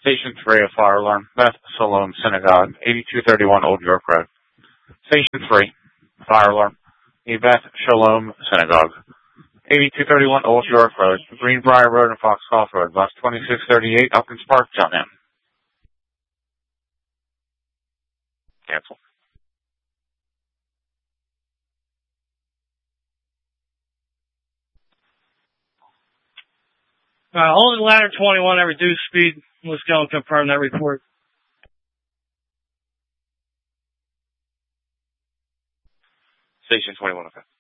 Station 3, a fire alarm. Beth Shalom Synagogue, 8231 Old York Road. Station 3, fire alarm. Beth Shalom Synagogue, 8231 Old York Road, Greenbrier Road and Foxcroft Road, bus 2638, Upkins Park, Cheltenham. Cancel. Only ladder 21 at reduced speed. Let's go and confirm that report. Station 21, okay.